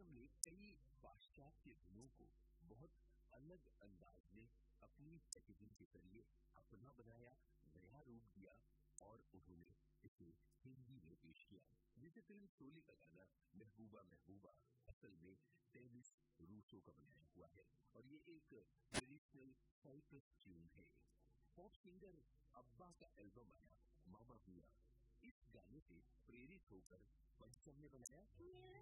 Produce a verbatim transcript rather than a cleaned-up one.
Album ने कई पाश्चात्य धुनों को बहुत अलग अंदाज में अपनी पैकेजिंग के जरिए अपना बनाया, नया रूप दिया और उन्होंने इसे हिंदी में पेश किया। जैसे फिल्म शोले का गाना महबूबा महबूबा असल में डेनिस रूसो का बनाया हुआ है और ये एक ट्रेडिशनल साइप्रस ट्यून है। पॉप सिंगर अब्बा का एल्बम आया मामा मिया, इस गाने से प्रेरित होकर पंचम ने बनाया